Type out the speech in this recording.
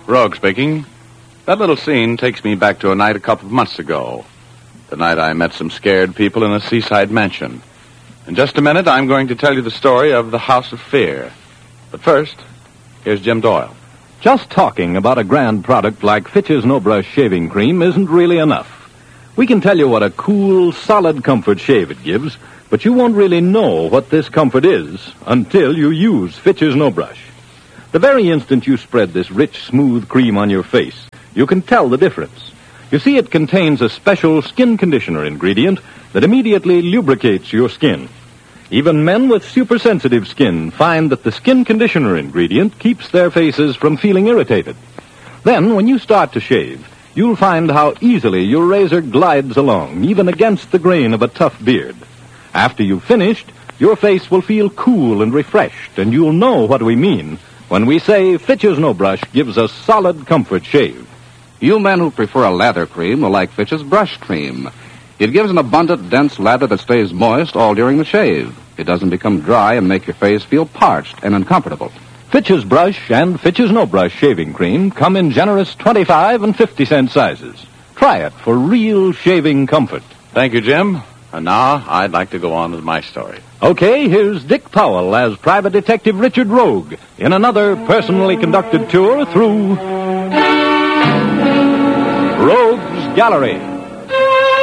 Rogue speaking. That little scene takes me back to a night a couple of months ago. The night I met some scared people in a seaside mansion. In just a minute, I'm going to tell you the story of the House of Fear. But first, here's Jim Doyle. Just talking about a grand product like Fitch's No Brush Shaving Cream isn't really enough. We can tell you what a cool, solid comfort shave it gives, but you won't really know what this comfort is until you use Fitch's No Brush. The very instant you spread this rich, smooth cream on your face, you can tell the difference. You see, it contains a special skin conditioner ingredient that immediately lubricates your skin. Even men with super-sensitive skin find that the skin conditioner ingredient keeps their faces from feeling irritated. Then, when you start to shave, you'll find how easily your razor glides along, even against the grain of a tough beard. After you've finished, your face will feel cool and refreshed, and you'll know what we mean when we say Fitch's No Brush gives a solid comfort shave. You men who prefer a lather cream will like Fitch's Brush Cream. It gives an abundant, dense lather that stays moist all during the shave. It doesn't become dry and make your face feel parched and uncomfortable. Fitch's Brush and Fitch's No Brush Shaving Cream come in generous 25 and 50-cent sizes. Try it for real shaving comfort. Thank you, Jim. And now, I'd like to go on with my story. Okay, here's Dick Powell as Private Detective Richard Rogue in another personally conducted tour through Rogue's Gallery.